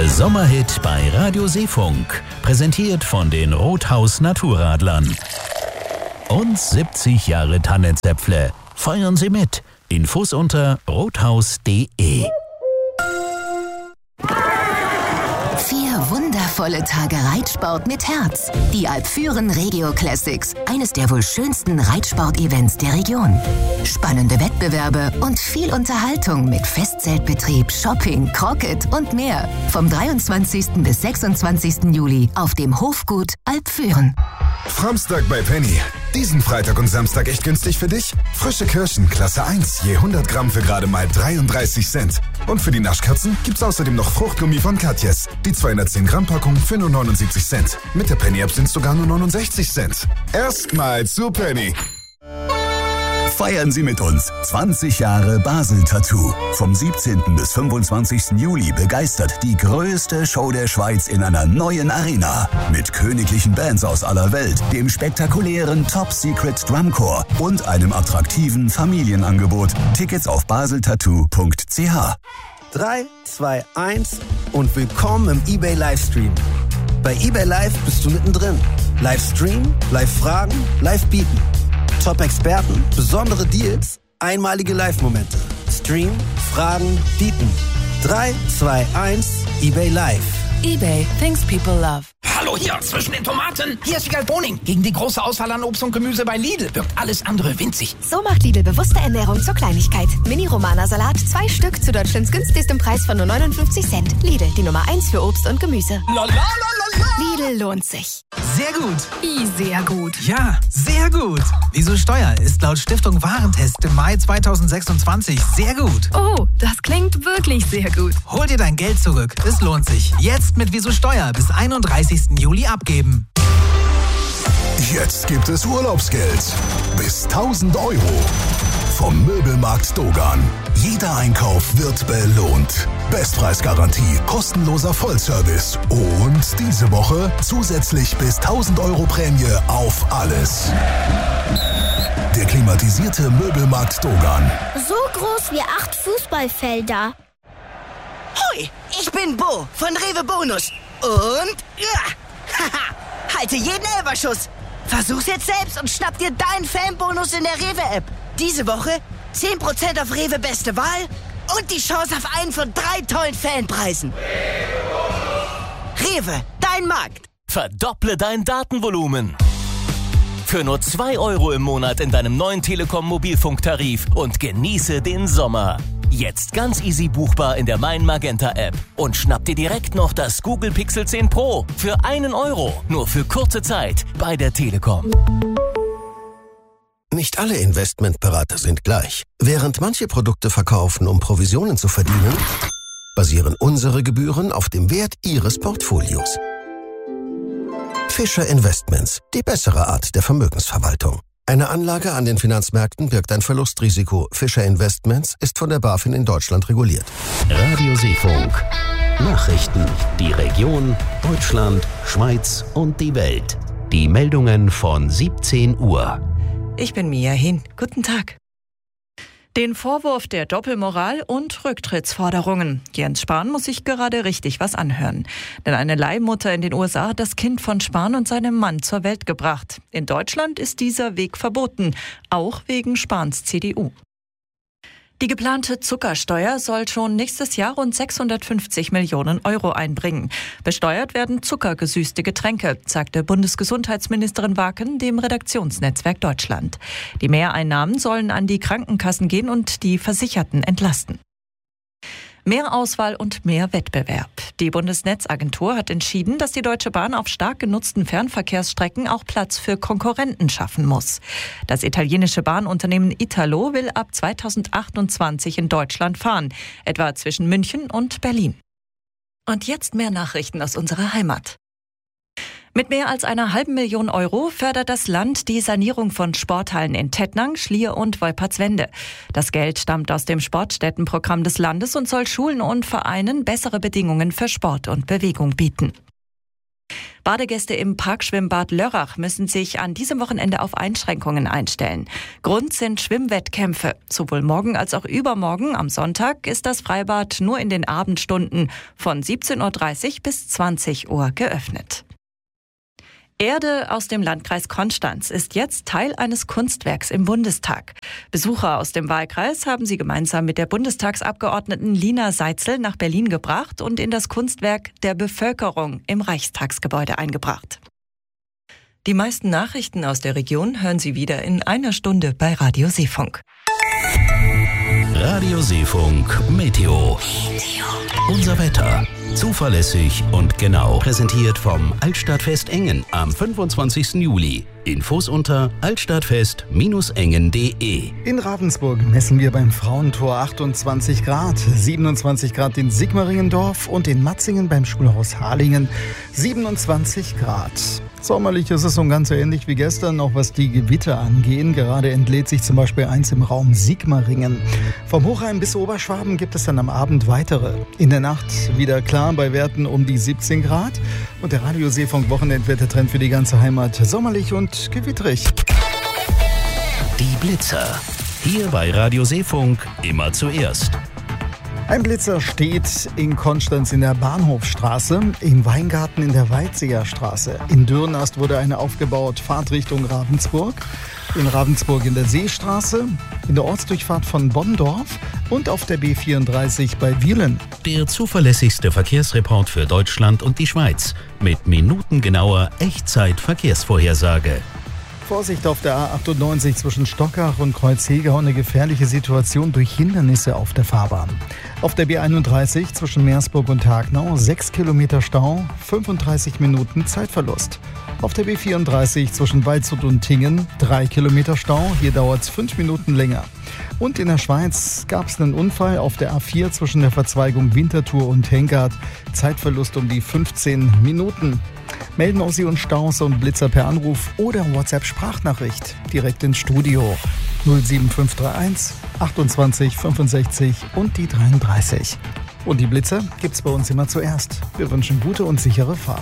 Der Sommerhit bei Radio Seefunk, präsentiert von den Rothaus Naturradlern. Und 70 Jahre Tannenzäpfle. Feiern Sie mit. Infos unter rothaus.de. 4 wundervolle Tage Reitsport mit Herz. Die Alpfüren Regio Classics. Eines der wohl schönsten Reitsport-Events der Region. Spannende Wettbewerbe und viel Unterhaltung mit Festzeltbetrieb, Shopping, Crocket und mehr. Vom 23. bis 26. Juli auf dem Hofgut Alpfüren. Framstag bei Penny. Diesen Freitag und Samstag echt günstig für dich? Frische Kirschen, Klasse 1, je 100 Gramm für gerade mal 33 Cent. Und für die Naschkatzen gibt's außerdem noch Fruchtgummi von Katjes. Die 210 Gramm Packung für nur 79 Cent. Mit der Penny-App sind's sogar nur 69 Cent. Erstmal zu Penny. Feiern Sie mit uns 20 Jahre Basel Tattoo. Vom 17. bis 25. Juli begeistert die größte Show der Schweiz in einer neuen Arena. Mit königlichen Bands aus aller Welt, dem spektakulären Top Secret Drumcore und einem attraktiven Familienangebot. Tickets auf baseltattoo.ch. 3, 2, 1 und willkommen im eBay Livestream. Bei eBay Live bist du mittendrin. Livestream, Live-Fragen, Live-Bieten. Top-Experten, besondere Deals, einmalige Live-Momente. Stream, Fragen, Bieten. 3, 2, 1, eBay Live. eBay, things people love. Hallo hier, zwischen den Tomaten. Hier ist Wiegald Boning. Gegen die große Auswahl an Obst und Gemüse bei Lidl wirkt alles andere winzig. So macht Lidl bewusste Ernährung zur Kleinigkeit. Mini-Romana-Salat, 2 Stück zu Deutschlands günstigstem Preis von nur 59 Cent. Lidl, die Nummer 1 für Obst und Gemüse. Lidl lohnt sich. Sehr gut. Wie sehr gut? Ja, sehr gut. Wieso Steuer ist laut Stiftung Warentest im Mai 2026 sehr gut. Oh, das klingt wirklich sehr gut. Hol dir dein Geld zurück. Es lohnt sich. Jetzt mit Wieso Steuer bis 31. Juli abgeben. Jetzt gibt es Urlaubsgeld. Bis 1000 Euro. Vom Möbelmarkt Dogan. Jeder Einkauf wird belohnt. Bestpreisgarantie, kostenloser Vollservice. Und diese Woche zusätzlich bis 1000 Euro Prämie auf alles. Der klimatisierte Möbelmarkt Dogan. So groß wie 8 Fußballfelder. Hoi, ich bin Bo von Rewe Bonus. Und halte jeden Elferschuss. Versuch's jetzt selbst und schnapp dir deinen Fanbonus in der Rewe-App. Diese Woche 10% auf Rewe Beste Wahl und die Chance auf einen von 3 tollen Fanpreisen. Rewe, dein Markt. Verdopple dein Datenvolumen. Für nur 2 Euro im Monat in deinem neuen Telekom-Mobilfunktarif und genieße den Sommer. Jetzt ganz easy buchbar in der Mein Magenta App. Und schnapp dir direkt noch das Google Pixel 10 Pro für 1 Euro. Nur für kurze Zeit bei der Telekom. Nicht alle Investmentberater sind gleich. Während manche Produkte verkaufen, um Provisionen zu verdienen, basieren unsere Gebühren auf dem Wert Ihres Portfolios. Fischer Investments, die bessere Art der Vermögensverwaltung. Eine Anlage an den Finanzmärkten birgt ein Verlustrisiko. Fischer Investments ist von der BaFin in Deutschland reguliert. Radio Seefunk. Nachrichten. Die Region, Deutschland, Schweiz und die Welt. Die Meldungen von 17 Uhr. Ich bin Mia Hin. Guten Tag. Den Vorwurf der Doppelmoral und Rücktrittsforderungen. Jens Spahn muss sich gerade richtig was anhören. Denn eine Leihmutter in den USA hat das Kind von Spahn und seinem Mann zur Welt gebracht. In Deutschland ist dieser Weg verboten, auch wegen Spahns CDU. Die geplante Zuckersteuer soll schon nächstes Jahr rund 650 Millionen Euro einbringen. Besteuert werden zuckergesüßte Getränke, sagte Bundesgesundheitsministerin Waken dem Redaktionsnetzwerk Deutschland. Die Mehreinnahmen sollen an die Krankenkassen gehen und die Versicherten entlasten. Mehr Auswahl und mehr Wettbewerb. Die Bundesnetzagentur hat entschieden, dass die Deutsche Bahn auf stark genutzten Fernverkehrsstrecken auch Platz für Konkurrenten schaffen muss. Das italienische Bahnunternehmen Italo will ab 2028 in Deutschland fahren, etwa zwischen München und Berlin. Und jetzt mehr Nachrichten aus unserer Heimat. Mit mehr als 500.000 Euro fördert das Land die Sanierung von Sporthallen in Tettnang, Schlier und Wolpertswende. Das Geld stammt aus dem Sportstättenprogramm des Landes und soll Schulen und Vereinen bessere Bedingungen für Sport und Bewegung bieten. Badegäste im Parkschwimmbad Lörrach müssen sich an diesem Wochenende auf Einschränkungen einstellen. Grund sind Schwimmwettkämpfe. Sowohl morgen als auch übermorgen am Sonntag ist das Freibad nur in den Abendstunden von 17.30 Uhr bis 20 Uhr geöffnet. Erde aus dem Landkreis Konstanz ist jetzt Teil eines Kunstwerks im Bundestag. Besucher aus dem Wahlkreis haben sie gemeinsam mit der Bundestagsabgeordneten Lina Seitzel nach Berlin gebracht und in das Kunstwerk der Bevölkerung im Reichstagsgebäude eingebracht. Die meisten Nachrichten aus der Region hören Sie wieder in einer Stunde bei Radio Seefunk. Radio Seefunk Meteo. Unser Wetter. Zuverlässig und genau. Präsentiert vom Altstadtfest Engen am 25. Juli. Infos unter altstadtfest-engen.de. In Ravensburg messen wir beim Frauentor 28 Grad, 27 Grad in Sigmaringendorf und in Matzingen beim Schulhaus Harlingen 27 Grad. Sommerlich ist es so ganz ähnlich wie gestern, auch was die Gewitter angehen. Gerade entlädt sich zum Beispiel eins im Raum Sigmaringen. Vom Hochrhein bis Oberschwaben gibt es dann am Abend weitere. In der Nacht wieder klar bei Werten um die 17 Grad. Und der Radio Seefunk Wochenendwettertrend für die ganze Heimat sommerlich und gewitterig. Die Blitzer. Hier bei Radio Seefunk immer zuerst. Ein Blitzer steht in Konstanz in der Bahnhofstraße, im Weingarten in der Weidseerstraße. In Dürnast wurde eine aufgebaut, Fahrtrichtung Ravensburg. In Ravensburg in der Seestraße, in der Ortsdurchfahrt von Bonndorf und auf der B34 bei Wielen. Der zuverlässigste Verkehrsreport für Deutschland und die Schweiz mit minutengenauer Echtzeit-Verkehrsvorhersage. Vorsicht auf der A98 zwischen Stockach und Kreuzhegau, eine gefährliche Situation durch Hindernisse auf der Fahrbahn. Auf der B31 zwischen Meersburg und Hagnau 6 Kilometer Stau, 35 Minuten Zeitverlust. Auf der B34 zwischen Waldshut und Tingen 3 Kilometer Stau, hier dauert es 5 Minuten länger. Und in der Schweiz gab es einen Unfall auf der A4 zwischen der Verzweigung Winterthur und Henkart, Zeitverlust um die 15 Minuten. Melden auch Sie uns Staus und Blitzer per Anruf oder WhatsApp-Sprachnachricht direkt ins Studio 07531 28 65 und die 33. Und die Blitzer gibt's bei uns immer zuerst. Wir wünschen gute und sichere Fahrt.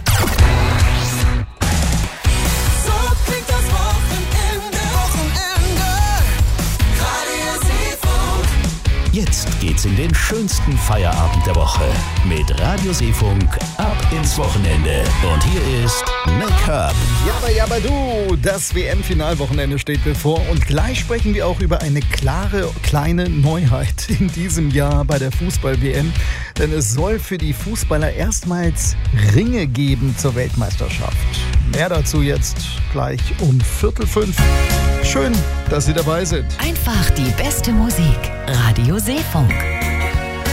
Jetzt geht's in den schönsten Feierabend der Woche mit Radio Seefunk ab ins Wochenende. Und hier ist Make-up. Jabba du, das WM-Finalwochenende steht bevor und gleich sprechen wir auch über eine klare, kleine Neuheit in diesem Jahr bei der Fußball-WM. Denn es soll für die Fußballer erstmals Ringe geben zur Weltmeisterschaft. Mehr dazu jetzt gleich um 4:45. Schön, dass Sie dabei sind. Einfach die beste Musik. Radio Seefunk.